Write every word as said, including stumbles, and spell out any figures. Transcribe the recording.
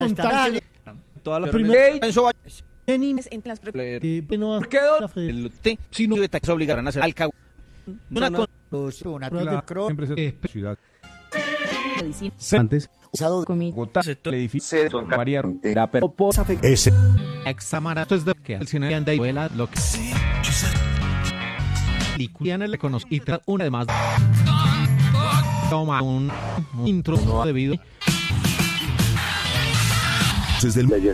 Montaje. Toda la Primero, eso en las quedó el té si no se obligarán a hacer alcahuete. Una con Una clacro. Ciudad. Antes, Usado Bogotá, el edificio María la posa ese examarato es de que al cine anda y vuela lo que Liculiana le conoce y tras una de más toma un, un intro debido desde el